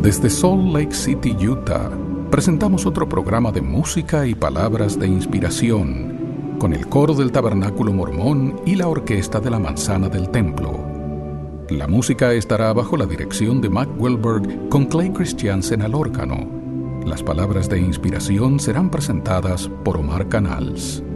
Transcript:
Desde Salt Lake City, Utah, presentamos otro programa de música y palabras de inspiración, con el coro del Tabernáculo Mormón y la orquesta de la Manzana del Templo. La música estará bajo la dirección de Mac Wilberg con Clay Christiansen al órgano. Las palabras de inspiración serán presentadas por Omar Canals.